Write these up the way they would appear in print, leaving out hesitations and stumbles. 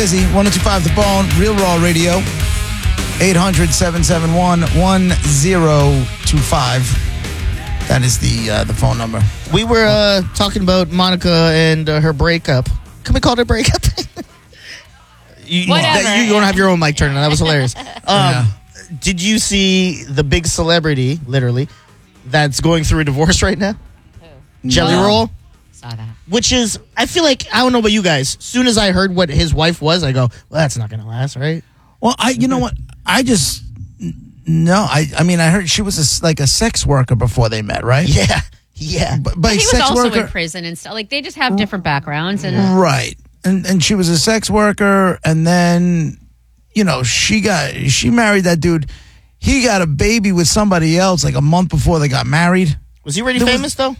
Busy, 102.5 The Bone, Real Raw Radio, 800-771-1025. That is the phone number. We were talking about Monica and her breakup. Can we call it a breakup? Whatever. You don't have your own mic turned on. That was hilarious. Did you see the big celebrity, literally, that's going through a divorce right now? Who? Jelly Roll? Saw that. Which is, I feel like, I don't know about you guys. As soon as I heard what his wife was, I go, well, that's not going to last, right? Well, you know what? I mean, I heard she was like a sex worker before they met, right? Yeah. But He was sex also worker, in prison and stuff. Like, they just have different backgrounds. And right. And she was a sex worker, and then, you know, she married that dude. He got a baby with somebody else like a month before they got married. Was he already famous, though?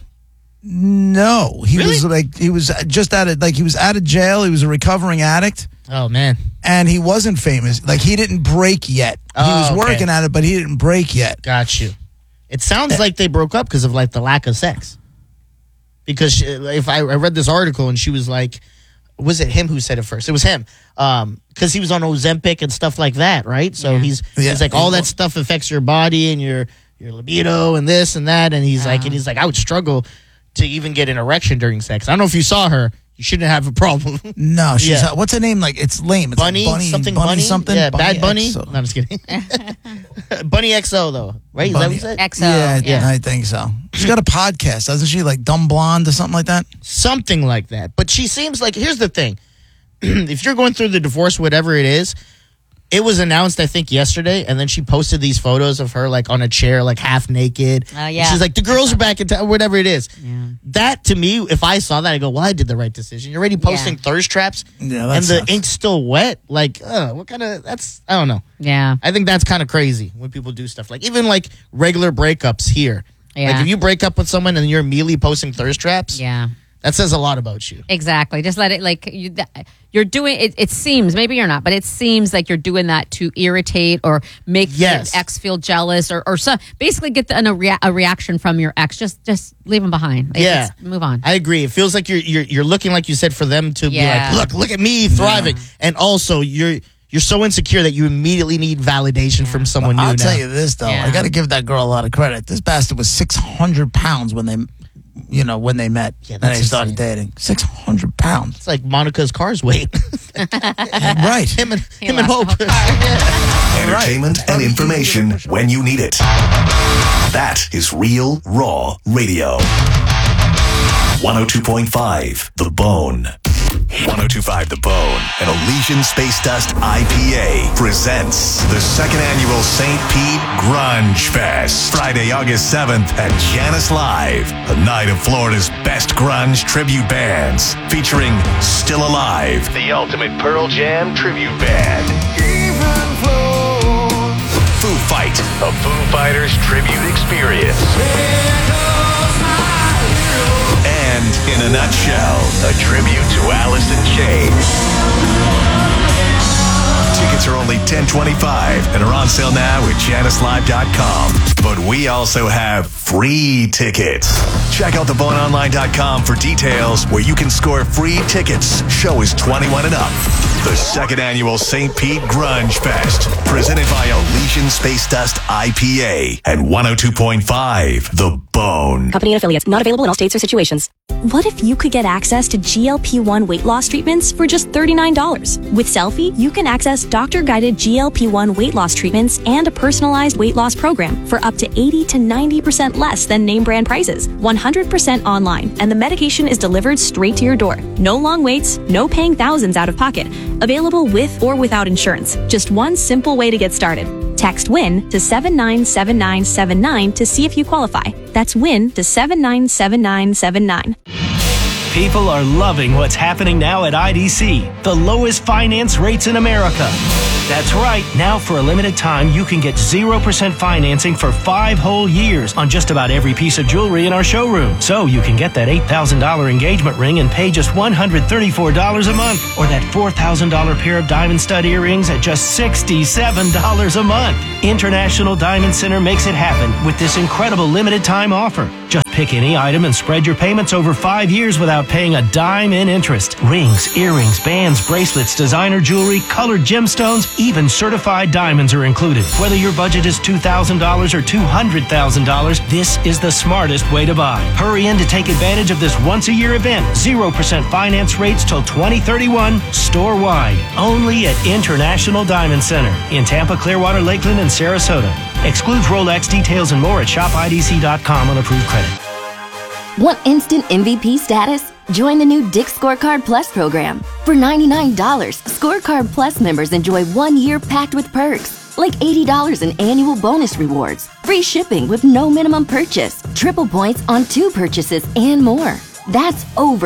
No, he Really? he was just out of jail. He was a recovering addict. Oh, man. And he wasn't famous. Like, he didn't break yet. He was working at it, but he didn't break yet. Got you. It sounds like they broke up because of, like, the lack of sex. Because if I read this article and she was like, was it him who said it first? It was him. Because he was on Ozempic and stuff like that, right? So he's like, all that stuff affects your body and your libido and this and that. And he's like, I would struggle to even get an erection during sex. I don't know if you saw her. You shouldn't have a problem. No, she's what's her name? Like, it's lame. It's Bunny, like Bunny something. Yeah, Bunny Bad Bunny. XO. No, I'm just kidding. Bunny XO though, right? Is that what you said? XO. Yeah, I think so. She's got a podcast, doesn't she? Like Dumb Blonde or something like that. Something like that. But she seems like, here's the thing. If you're going through the divorce, whatever it is, it was announced, I think, yesterday, and then she posted these photos of her, like, on a chair, like, half naked. Yeah. And she's like, the girls are back in town, whatever it is. Yeah. That, to me, if I saw that, I go, well, I did the right decision. You're already posting thirst traps, Yeah, that and the sucks. ink's still wet. Like, what kind of, I don't know. Yeah. I think that's kind of crazy when people do stuff. Like, even, like, regular breakups here. Yeah. Like, if you break up with someone and you're immediately posting thirst traps, Yeah. that says a lot about you. Exactly. Just let it, like, you're doing it. It seems, maybe you're not, but it seems like you're doing that to irritate or make your ex feel jealous or some, basically get a reaction from your ex. Just leave them behind. Like, move on. I agree. It feels like you're looking, like you said, for them to be like, look at me thriving. Yeah. And also, you're so insecure that you immediately need validation from someone new. I'll tell you this, though. Yeah. I got to give that girl a lot of credit. This bastard was 600 pounds when they met. Yeah, and they started dating. 600 pounds. It's like Monica's car's weight. Right. Him and Hope. Entertainment and information when you need it. That is Real Raw Radio. 102.5 The Bone. 102.5 The Bone and Elysian Space Dust IPA presents the second annual St. Pete Grunge Fest. Friday, August 7th at Janice Live. A night of Florida's best grunge tribute bands featuring Still Alive, the ultimate Pearl Jam tribute band. Foo Fight, a Foo Fighters tribute experience. And in a nutshell, a tribute to Alice in Chains. Tickets are only $10.25 and are on sale now at JaniceLive.com. But we also have free tickets. Check out theboneonline.com for details where you can score free tickets. Show is 21 and up. The second annual St. Pete Grunge Fest, presented by Elysian Space Dust IPA and 102.5 The Bone. Company and affiliates not available in all states or situations. What if you could get access to GLP-1 weight loss treatments for just $39? With Selfie, you can access doctor-guided GLP-1 weight loss treatments and a personalized weight loss program for up to 80 to 90% less than name brand prices. 100% online, and the medication is delivered straight to your door. No long waits, no paying thousands out of pocket. Available with or without insurance. Just one simple way to get started. Text WIN to 797979 to see if you qualify. That's WIN to 797979. People are loving what's happening now at IDC, the lowest finance rates in America. That's right. Now, for a limited time, you can get 0% financing for 5 whole years on just about every piece of jewelry in our showroom. So you can get that $8,000 engagement ring and pay just $134 a month, or that $4,000 pair of diamond stud earrings at just $67 a month. International Diamond Center makes it happen with this incredible limited time offer. Just pick any item and spread your payments over 5 years without paying a dime in interest. Rings, earrings, bands, bracelets, designer jewelry, colored gemstones, even certified diamonds are included. Whether your budget is $2,000 or $200,000, this is the smartest way to buy. Hurry in to take advantage of this once-a-year event. 0% finance rates till 2031, store-wide. Only at International Diamond Center in Tampa, Clearwater, Lakeland, and Sarasota. Excludes Rolex. Details and more at shopidc.com on approved credit. Want instant MVP status? Join the new Dick's Scorecard Plus program. For $99, Scorecard Plus members enjoy 1 year packed with perks, like $80 in annual bonus rewards, free shipping with no minimum purchase, triple points on 2 purchases, and more. That's over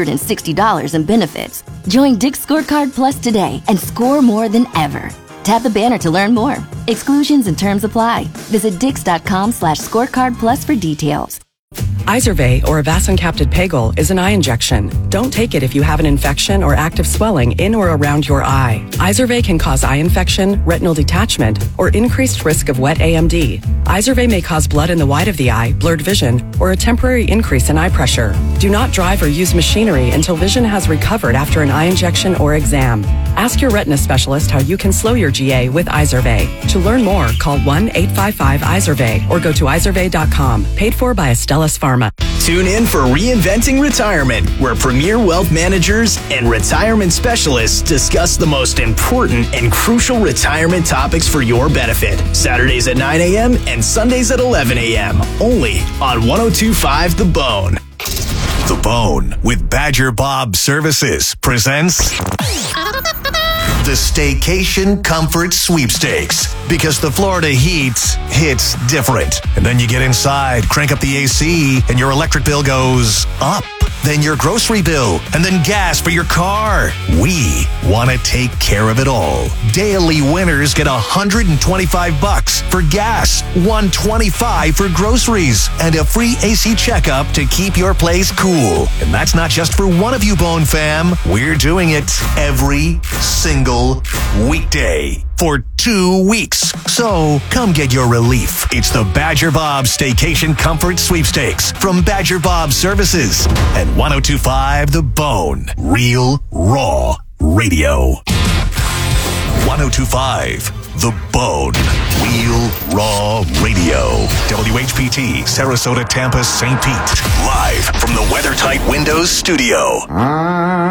$160 in benefits. Join Dick's Scorecard Plus today and score more than ever. Tap the banner to learn more. Exclusions and terms apply. Visit dix.com/scorecard plus for details. Izervay, or Avastin-capted Pagel, is an eye injection. Don't take it if you have an infection or active swelling in or around your eye. Izervay can cause eye infection, retinal detachment, or increased risk of wet AMD. Izervay may cause blood in the white of the eye, blurred vision, or a temporary increase in eye pressure. Do not drive or use machinery until vision has recovered after an eye injection or exam. Ask your retina specialist how you can slow your GA with Izervay. To learn more, call 1-855-IZERVAY or go to izervay.com. Paid for by Astellas Pharma. Tune in for Reinventing Retirement, where premier wealth managers and retirement specialists discuss the most important and crucial retirement topics for your benefit. Saturdays at 9 a.m. and Sundays at 11 a.m. Only on 102.5 The Bone. The Bone with Badger Bob Services presents the Staycation Comfort Sweepstakes. Because the Florida heat hits different. And then you get inside, crank up the AC, and your electric bill goes up. Then your grocery bill, and then gas for your car. We want to take care of it all. Daily winners get $125 for gas, $125 for groceries, and a free AC checkup to keep your place cool. And that's not just for one of you, Bone fam. We're doing it every single weekday for 2 weeks. So come get your relief. It's the Badger Bob Staycation Comfort Sweepstakes from Badger Bob Services and 102.5 The Bone. Real Raw Radio. 102.5 The Bone. Real Raw Radio. WHPT, Sarasota, Tampa, St. Pete. Live from the WeatherTight Windows studio.